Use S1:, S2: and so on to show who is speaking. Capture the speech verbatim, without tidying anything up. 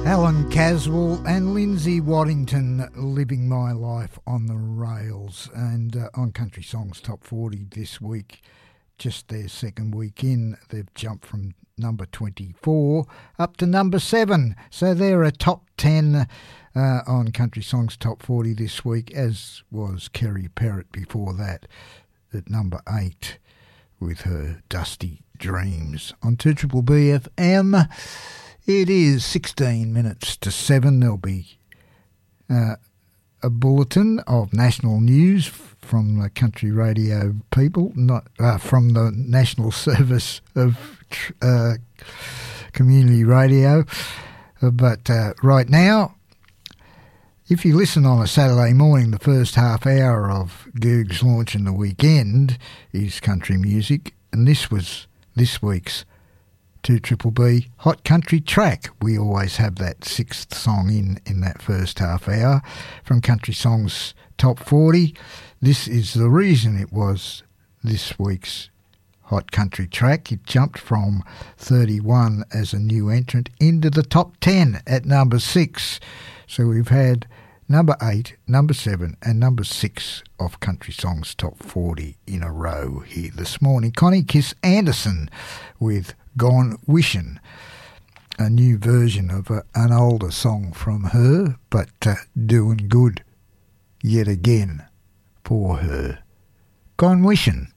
S1: Alan Caswell and Lindsay Waddington, Living My Life on the Rails. And uh, on Country Songs Top forty this week, just their second week in, they've jumped from number twenty-four up to number seven. So they're a top ten uh, on Country Songs Top forty this week, as was Kerry Perrott before that at number eight with her Dusty Dreams. On two B B F M, it is sixteen minutes to seven. There'll be uh, a bulletin of national news from the country radio people, not uh, from the National Service of uh, Community Radio. Uh, but uh, right now, if you listen on a Saturday morning, the first half hour of Goog's Launch in the Weekend is country music, and this was this week's two B B Hot Country Track. We always have that sixth song in in that first half hour from Country Songs Top forty. This is the reason it was this week's Hot Country Track. It jumped from thirty-one as a new entrant into the top ten at number six. So we've had number eight, number seven and number six of Country Songs Top forty in a row here this morning. Connie Kiss Anderson with Gone Wishin', a new version of a, an older song from her, but uh, doing good yet again for her. Gone Wishin'.